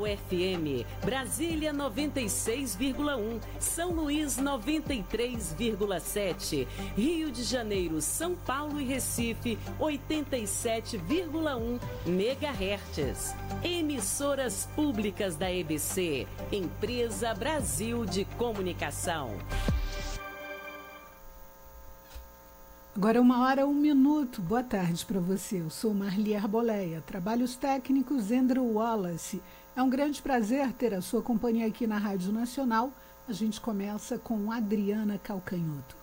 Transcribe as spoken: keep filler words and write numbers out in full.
F M, Brasília noventa e seis vírgula um, São Luís noventa e três vírgula sete, Rio de Janeiro, São Paulo e Recife oitenta e sete vírgula um megahertz. Emissoras públicas da E B C, Empresa Brasil de Comunicação. Agora uma hora, um minuto. Boa tarde para você. Eu sou Marli Arboleia. Trabalhos técnicos, Andrew Wallace. É um grande prazer ter a sua companhia aqui na Rádio Nacional. A gente começa com Adriana Calcanhoto.